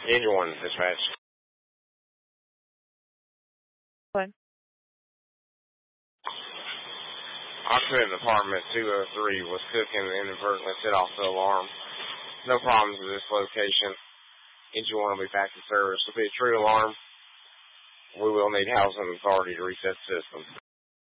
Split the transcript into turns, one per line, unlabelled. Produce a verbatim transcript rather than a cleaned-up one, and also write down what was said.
Engine one, dispatch.
What?
Occupant in apartment two oh three was cooking and inadvertently set off the alarm. No problems with this location. Engine one will be back in service. If it's a true alarm, we will need housing authority to reset the system.